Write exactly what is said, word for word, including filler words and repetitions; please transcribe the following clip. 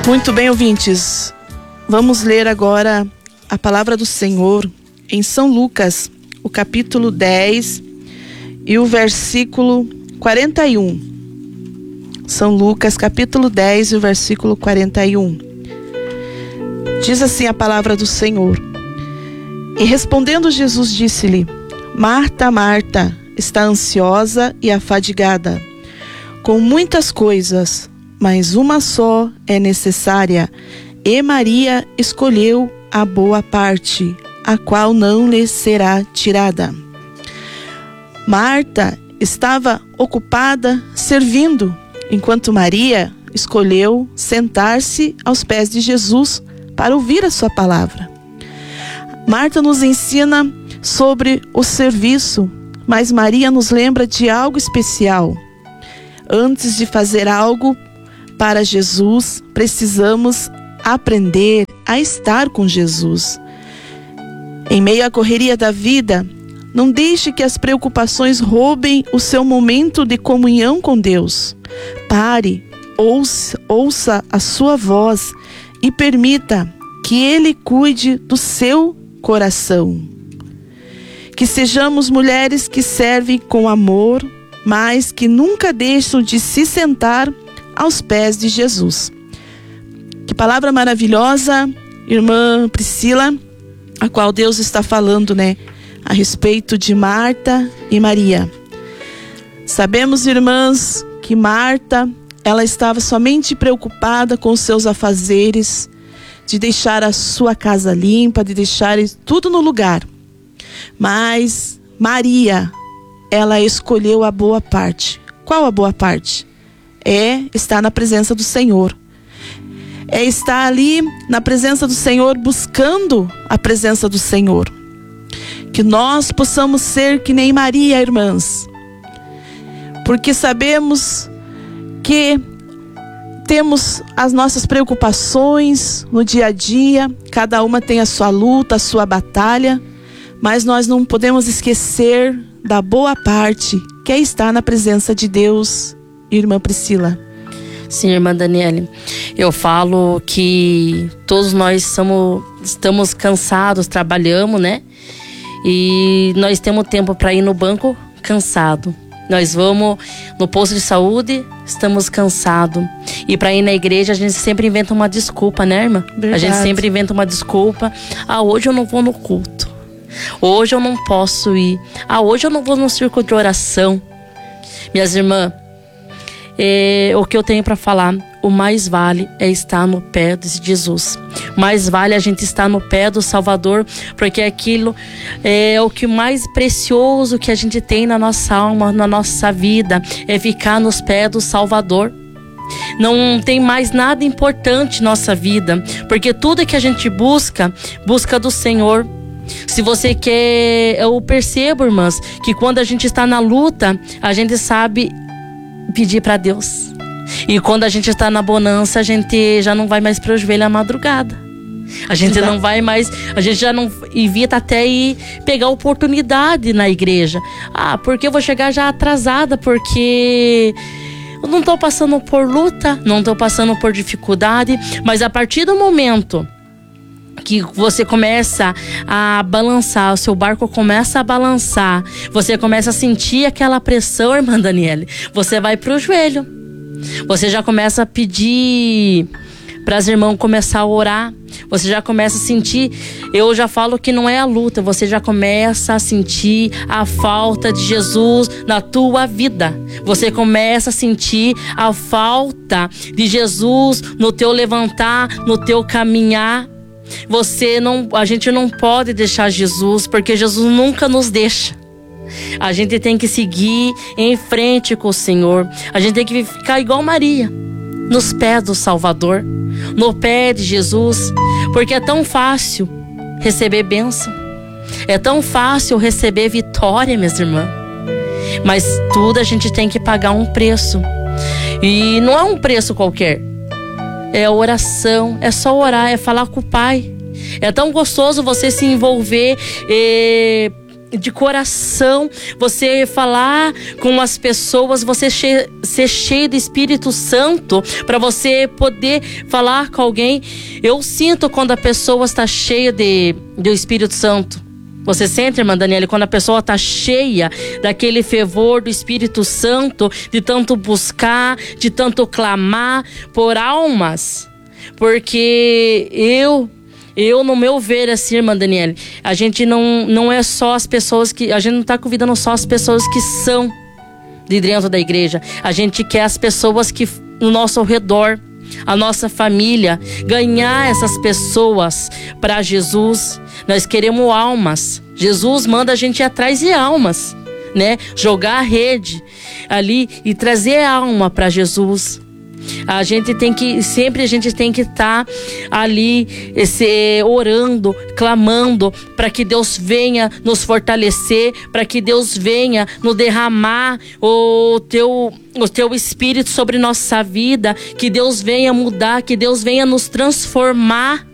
Muito bem, ouvintes. Vamos ler agora a palavra do Senhor em São Lucas, o capítulo dez e o versículo quarenta e um. São Lucas, capítulo dez e o versículo quarenta e um. Diz assim a palavra do Senhor: E respondendo Jesus disse-lhe: Marta, Marta, está ansiosa e afadigada com muitas coisas, mas uma só é necessária, e Maria escolheu a boa parte, a qual não lhe será tirada. Marta estava ocupada servindo, enquanto Maria escolheu sentar-se aos pés de Jesus para ouvir a sua palavra. Marta nos ensina sobre o serviço, mas Maria nos lembra de algo especial. Antes de fazer algo para Jesus, precisamos aprender a estar com Jesus. Em meio à correria da vida, não deixe que as preocupações roubem o seu momento de comunhão com Deus. Pare, ouça, ouça a sua voz e permita que Ele cuide do seu coração. Que sejamos mulheres que servem com amor, mas que nunca deixam de se sentar aos pés de Jesus. Que palavra maravilhosa, irmã Priscila, a qual Deus está falando, né, a respeito de Marta e Maria. Sabemos, irmãs, que Marta, ela estava somente preocupada com os seus afazeres, de deixar a sua casa limpa, de deixar tudo no lugar. Mas Maria, ela escolheu a boa parte. Qual a boa parte? É estar na presença do Senhor. É estar ali na presença do Senhor, buscando a presença do Senhor. Que nós possamos ser que nem Maria, irmãs. Porque sabemos que temos as nossas preocupações no dia a dia. Cada uma tem a sua luta, a sua batalha. Mas nós não podemos esquecer da boa parte, que é estar na presença de Deus, irmã Priscila. Sim, irmã Daniele, eu falo que todos nós somos, estamos cansados, trabalhamos, né? E nós temos tempo para ir no banco cansado. Nós vamos no posto de saúde, estamos cansados. E para ir na igreja, a gente sempre inventa uma desculpa, né, irmã? Verdade. A gente sempre inventa uma desculpa. Ah, hoje eu não vou no culto. Hoje eu não posso ir. Ah, hoje eu não vou no círculo de oração. Minhas irmãs, é, o que eu tenho para falar, o mais vale é estar no pé de Jesus. Mais vale a gente estar no pé do Salvador, porque aquilo é o que mais precioso que a gente tem na nossa alma, na nossa vida, é ficar nos pés do Salvador. Não tem mais nada importante na nossa vida, porque tudo que a gente busca, busca do Senhor. Se você quer, eu percebo, irmãs, que quando a gente está na luta, a gente sabe pedir para Deus. E quando a gente está na bonança, a gente já não vai mais para o joelho à madrugada. A gente Exato. não vai mais, a gente já não evita até ir pegar oportunidade na igreja. Ah, porque eu vou chegar já atrasada, porque eu não estou passando por luta, não estou passando por dificuldade. Mas a partir do momento que você começa a balançar, o seu barco começa a balançar, você começa a sentir aquela pressão, irmã Daniele, você vai pro joelho. Você já começa a pedir para as irmãs começar a orar. Você já começa a sentir, eu já falo que não é a luta, você já começa a sentir a falta de Jesus na tua vida. Você começa a sentir a falta de Jesus no teu levantar, no teu caminhar. Você não, a gente não pode deixar Jesus, porque Jesus nunca nos deixa. A gente tem que seguir em frente com o Senhor. A gente tem que ficar igual Maria, nos pés do Salvador, no pé de Jesus, porque é tão fácil receber bênção, é tão fácil receber vitória, minhas irmãs. Mas tudo a gente tem que pagar um preço. E não é um preço qualquer. É oração, é só orar, é falar com o Pai. É tão gostoso você se envolver e de coração, você falar com as pessoas, você che- ser cheio do Espírito Santo, para você poder falar com alguém. Eu sinto quando a pessoa está cheia de, do Espírito Santo. Você sente, irmã Daniela, quando a pessoa está cheia daquele fervor do Espírito Santo, de tanto buscar, de tanto clamar por almas? Porque eu, eu no meu ver assim, irmã Daniela, a gente não, não é só as pessoas que... A gente não está convidando só as pessoas que são de dentro da igreja. A gente quer as pessoas que no nosso redor, a nossa família, ganhar essas pessoas para Jesus. Nós queremos almas. Jesus manda a gente ir atrás de almas, né? Jogar a rede ali e trazer alma para Jesus. A gente tem que, sempre a gente tem que estar tá ali esse, orando, clamando para que Deus venha nos fortalecer, para que Deus venha nos derramar o teu, o teu Espírito sobre nossa vida, que Deus venha mudar, que Deus venha nos transformar.